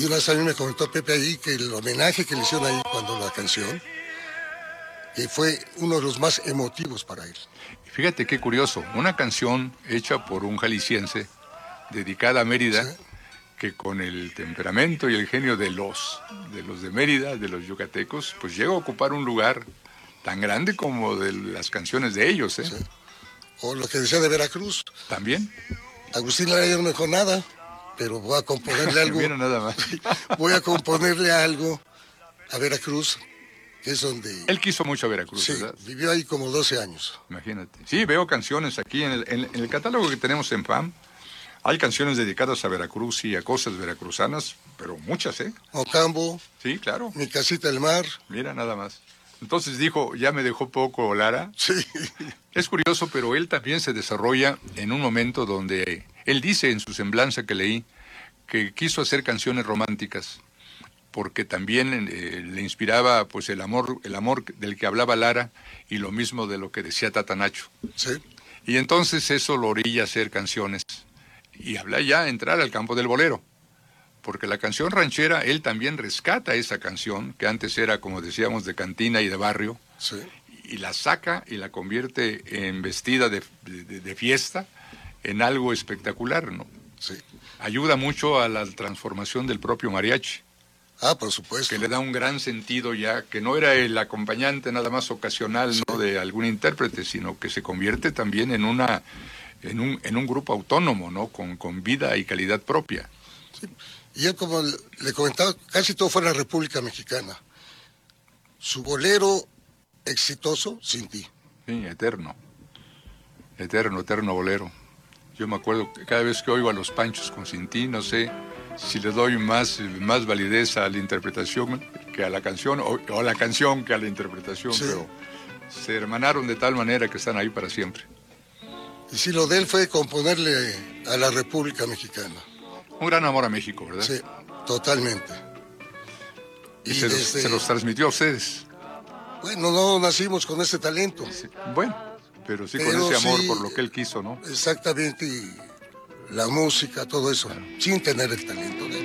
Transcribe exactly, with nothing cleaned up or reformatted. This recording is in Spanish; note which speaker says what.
Speaker 1: Y una vez a mí me comentó Pepe ahí que el homenaje que le hicieron ahí cuando la canción, que fue uno de los más emotivos para él.
Speaker 2: Fíjate qué curioso, una canción hecha por un jalisciense, dedicada a Mérida, sí, que con el temperamento y el genio de los, de los de Mérida, de los yucatecos, pues llega a ocupar un lugar tan grande como de las canciones de ellos, ¿eh?
Speaker 1: Sí. O lo que decía de Veracruz.
Speaker 2: ¿También?
Speaker 1: Agustín Lara ya no me dejó nada, pero voy a componerle algo.
Speaker 2: Mira nada más.
Speaker 1: Voy a componerle algo a Veracruz, que es donde...
Speaker 2: Él quiso mucho a Veracruz,
Speaker 1: sí,
Speaker 2: ¿verdad?
Speaker 1: Vivió ahí como doce años.
Speaker 2: Imagínate. Sí, veo canciones aquí en el, en, en el catálogo que tenemos en F A M. Hay canciones dedicadas a Veracruz y a cosas veracruzanas, pero muchas, ¿eh?
Speaker 1: Ocambo.
Speaker 2: Sí, claro.
Speaker 1: Mi casita del mar.
Speaker 2: Mira, nada más. Entonces dijo, ya me dejó poco Lara.
Speaker 1: Sí.
Speaker 2: Es curioso, pero él también se desarrolla en un momento donde él dice en su semblanza que leí que quiso hacer canciones románticas porque también eh, le inspiraba pues el amor, el amor del que hablaba Lara y lo mismo de lo que decía Tatanacho.
Speaker 1: Sí.
Speaker 2: Y entonces eso lo orilla a hacer canciones y habla ya entrar al campo del bolero. Porque la canción ranchera, él también rescata esa canción, que antes era, como decíamos, de cantina y de barrio,
Speaker 1: sí,
Speaker 2: y la saca y la convierte en vestida de, de, de fiesta, en algo espectacular, ¿no?
Speaker 1: Sí.
Speaker 2: Ayuda mucho a la transformación del propio mariachi.
Speaker 1: Ah, por supuesto.
Speaker 2: Que le da un gran sentido ya, que no era el acompañante nada más ocasional, sí, ¿no?, de algún intérprete, sino que se convierte también en una, en un, en un grupo autónomo, ¿no?, con, con vida y calidad propia.
Speaker 1: Sí. Y él, como le comentaba, casi todo fue en la República Mexicana. Su bolero exitoso, Sin ti.
Speaker 2: Sí, eterno. Eterno, eterno bolero. Yo me acuerdo que cada vez que oigo a los Panchos con Sin ti, no sé si le doy más, más validez a la interpretación que a la canción, o, o a la canción que a la interpretación, sí, pero se hermanaron de tal manera que están ahí para siempre.
Speaker 1: Y sí, lo de él fue componerle a la República Mexicana.
Speaker 2: Un gran amor a México, ¿verdad?
Speaker 1: Sí, totalmente.
Speaker 2: Y, y se, desde... los, se los transmitió a ustedes.
Speaker 1: Bueno, no nacimos con ese talento.
Speaker 2: Sí, bueno, pero sí pero con ese amor sí, por lo que él quiso, ¿no?
Speaker 1: Exactamente, y la música, todo eso, claro, sin tener el talento de él.